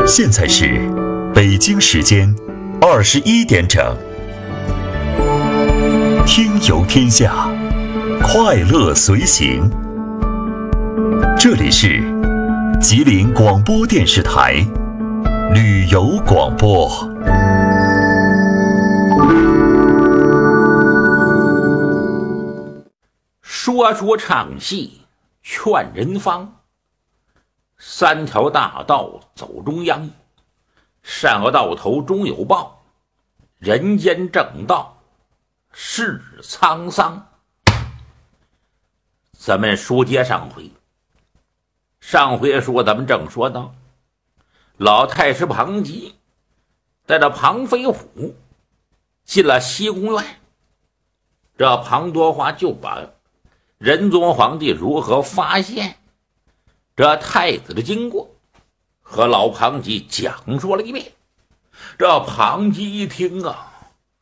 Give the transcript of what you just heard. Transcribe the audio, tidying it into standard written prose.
现在是北京时间21点整，听游天下，快乐随行。这里是吉林广播电视台旅游广播。 说说唱戏，劝人方。三条大道走中央，善恶到头终有报，人间正道是沧桑。咱们书接上回说，咱们正说到老太师庞吉带着庞飞虎进了西宫院，这庞多华就把仁宗皇帝如何发现这太子的经过和老庞吉讲述了一遍。这庞吉一听啊，